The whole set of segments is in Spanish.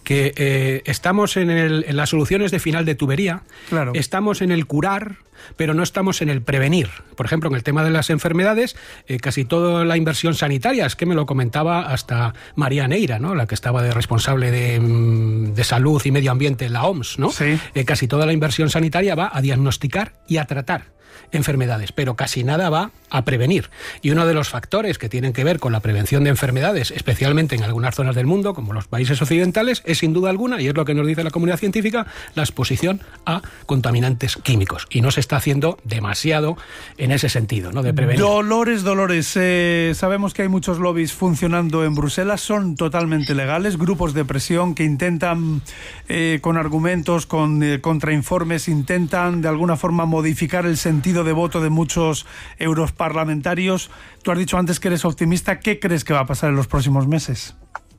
que estamos en las soluciones de final de tubería, claro. Estamos en el curar, pero no estamos en el prevenir. Por ejemplo, en el tema de las enfermedades, casi toda la inversión sanitaria, es que me lo comentaba hasta María Neira, ¿no?, la que estaba de responsable de salud y medio ambiente en la OMS, ¿no? Sí. Casi toda la inversión sanitaria va a diagnosticar y a tratar enfermedades, pero casi nada va a prevenir. Y uno de los factores que tienen que ver con la prevención de enfermedades, especialmente en algunas zonas del mundo, como los países occidentales, es sin duda alguna, y es lo que nos dice la comunidad científica, la exposición a contaminantes químicos. Y no se está haciendo demasiado en ese sentido, ¿no?, de prevenir. Dolores. Sabemos que hay muchos lobbies funcionando en Bruselas, son totalmente legales, grupos de presión que intentan, con argumentos, con contrainformes, intentan de alguna forma modificar el sentido de voto de muchos europarlamentarios. Tú has dicho antes que eres optimista. ¿Qué crees que va a pasar en los próximos meses?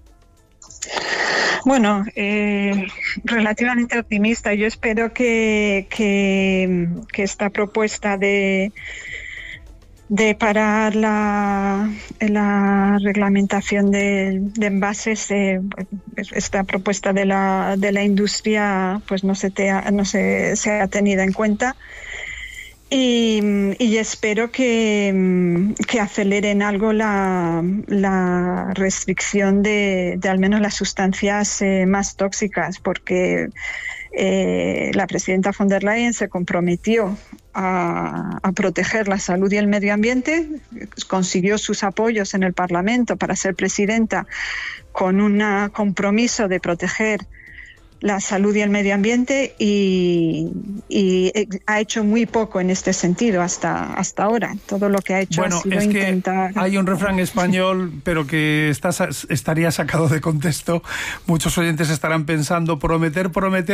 Bueno, relativamente optimista. Yo espero que esta propuesta de parar la reglamentación de envases, esta propuesta de la industria, pues no sea tenida en cuenta. Y espero que aceleren algo la restricción de al menos las sustancias más tóxicas, porque la presidenta von der Leyen se comprometió a proteger la salud y el medio ambiente, consiguió sus apoyos en el Parlamento para ser presidenta con un compromiso de proteger la salud y el medio ambiente, y ha hecho muy poco en este sentido hasta ahora. Todo lo que ha hecho ha sido intentar... Hay un refrán español, pero que estaría sacado de contexto. Muchos oyentes estarán pensando, prometer.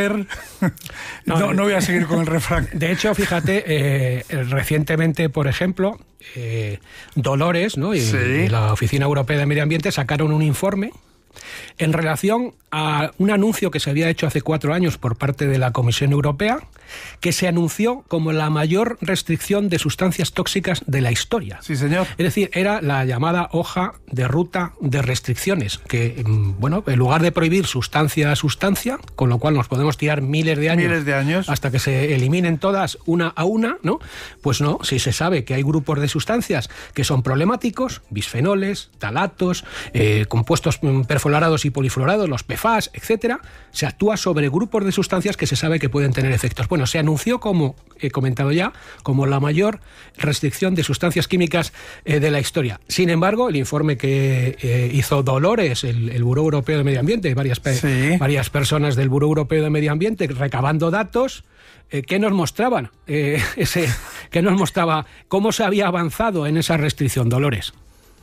No voy a seguir con el refrán. De hecho, fíjate, recientemente, por ejemplo, Dolores, ¿no?, y la Oficina Europea de Medio Ambiente sacaron un informe en relación a un anuncio que se había hecho hace 4 años por parte de la Comisión Europea, que se anunció como la mayor restricción de sustancias tóxicas de la historia. Sí, señor. Es decir, era la llamada hoja de ruta de restricciones, que, bueno, en lugar de prohibir sustancia a sustancia, con lo cual nos podemos tirar miles de años hasta que se eliminen todas una a una, ¿no? Pues no, si se sabe que hay grupos de sustancias que son problemáticos, bisfenoles, talatos, compuestos perfluorados y polifluorados, los PFAS, etcétera, se actúa sobre grupos de sustancias que se sabe que pueden tener efectos. Bueno, se anunció, como he comentado ya, como la mayor restricción de sustancias químicas de la historia. Sin embargo, el informe que hizo Dolores, el Buró Europeo de Medio Ambiente, varias personas del Buró Europeo de Medio Ambiente recabando datos, ¿qué nos mostraban? ¿Qué nos mostraba? ¿Cómo se había avanzado en esa restricción, Dolores?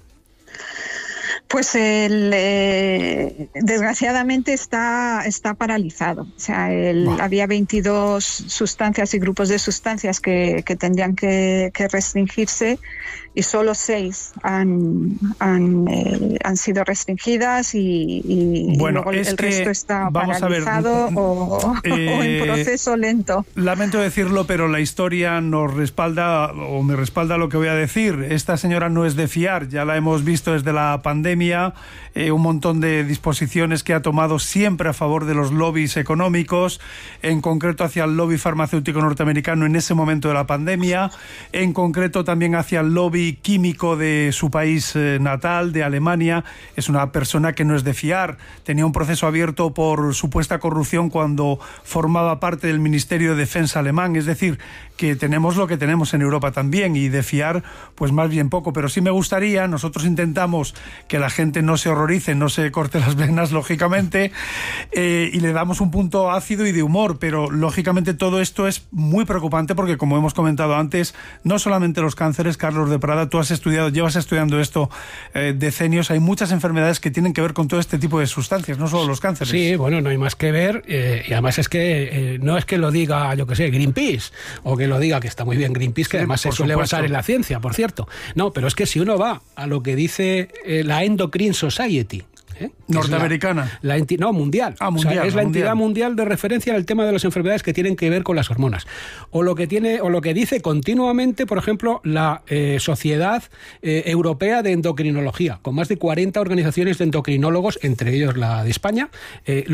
Pues desgraciadamente está paralizado. O sea, había 22 sustancias y grupos de sustancias que tendrían que restringirse, y solo 6 han sido restringidas, y bueno, luego el resto está paralizado o en proceso lento. Lamento decirlo, pero la historia nos respalda, o me respalda lo que voy a decir. Esta señora no es de fiar, ya la hemos visto desde la pandemia, un montón de disposiciones que ha tomado siempre a favor de los lobbies económicos, en concreto hacia el lobby farmacéutico norteamericano en ese momento de la pandemia, en concreto también hacia el lobby químico de su país natal, de Alemania. Es una persona que no es de fiar. Tenía un proceso abierto por supuesta corrupción cuando formaba parte del Ministerio de Defensa alemán. Es decir, que tenemos lo que tenemos en Europa también, y de fiar pues más bien poco. Pero sí me gustaría, nosotros intentamos que la gente no se horrorice, no se corte las venas, lógicamente, y le damos un punto ácido y de humor, pero lógicamente todo esto es muy preocupante porque, como hemos comentado antes, no solamente los cánceres. Carlos de Prada, tú llevas estudiando esto decenios, hay muchas enfermedades que tienen que ver con todo este tipo de sustancias, no solo los cánceres. Sí, bueno, no hay más que ver, y además es que no es que lo diga, yo que sé, Greenpeace, o que lo diga, que está muy bien Greenpeace, que además se suele basar en la ciencia, por cierto. No, pero es que si uno va a lo que dice la Endocrine Society, norteamericana. Mundial. Mundial. O sea, es la entidad mundial de referencia en el tema de las enfermedades que tienen que ver con las hormonas. O lo que dice continuamente, por ejemplo, la Sociedad Europea de Endocrinología, con más de 40 organizaciones de endocrinólogos, entre ellos la de España.